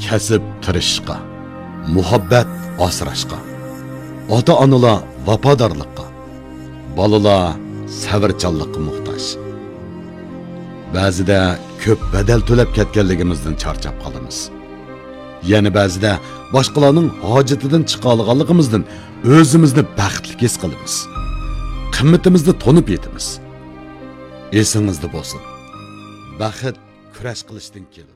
kasb tirishishga, muhabbat asrashga, ota-onalar vafodorlikqa, bolalar sabrchanlikqa muhtoj. Ba'zida ko'p badal to'lab ketganligimizdan charchab qolamiz. Yana ba'zida boshqalarning hojatidan chiqa olganligimizdan o'zimizni baxtli his qilamiz. Qimmatimizni tonib yetamiz. Esingizda bo'lsin. Baxt kurash qilishdan keladi.